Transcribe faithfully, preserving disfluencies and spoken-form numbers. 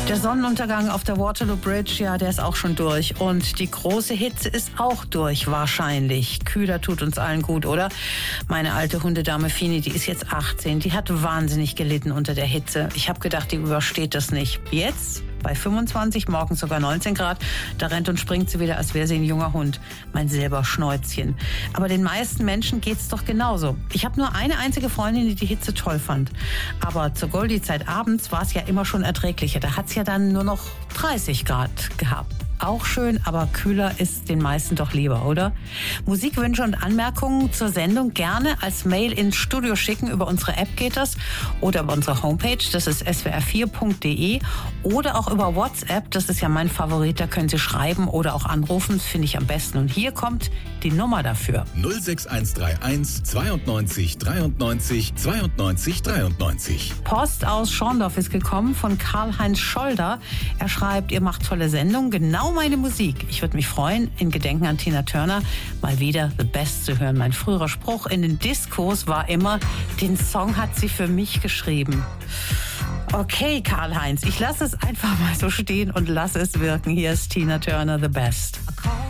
Der Sonnenuntergang auf der Waterloo Bridge, ja, der ist auch schon durch. Und die große Hitze ist auch durch, wahrscheinlich. Kühler tut uns allen gut, oder? Meine alte Hundedame Fini, die ist jetzt achtzehn. Die hat wahnsinnig gelitten unter der Hitze. Ich habe gedacht, die übersteht das nicht. Jetzt, bei fünfundzwanzig, morgens sogar neunzehn Grad, da rennt und springt sie wieder, als wäre sie ein junger Hund. Mein Silberschnäuzchen. Aber den meisten Menschen geht's doch genauso. Ich habe nur eine einzige Freundin, die die Hitze toll fand. Aber zur Goldie-Zeit abends war es ja immer schon erträglicher. Da hat's ja dann nur noch dreißig Grad gehabt. Auch schön, aber kühler ist den meisten doch lieber, oder? Musikwünsche und Anmerkungen zur Sendung gerne als Mail ins Studio schicken. Über unsere App geht das oder über unsere Homepage, das ist s w r vier punkt d e, oder auch über WhatsApp, das ist ja mein Favorit, da können Sie schreiben oder auch anrufen, das finde ich am besten. Und hier kommt die Nummer dafür. null sechs eins drei eins zweiundneunzig dreiundneunzig zweiundneunzig dreiundneunzig. Post aus Schorndorf ist gekommen von Karl-Heinz Scholder. Er schreibt, ihr macht tolle Sendung, genau meine Musik. Ich würde mich freuen, in Gedenken an Tina Turner mal wieder The Best zu hören. Mein früherer Spruch in den Diskos war immer, den Song hat sie für mich geschrieben. Okay, Karl-Heinz, ich lasse es einfach mal so stehen und lasse es wirken. Hier ist Tina Turner, The Best.